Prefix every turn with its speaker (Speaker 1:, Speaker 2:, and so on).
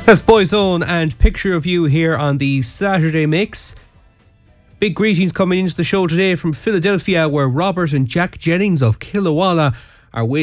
Speaker 1: That's Boyzone and Picture of You here on the Saturday Mix. Big greetings coming into the show today from Philadelphia, where Robert and Jack Jennings of Killawalla are waiting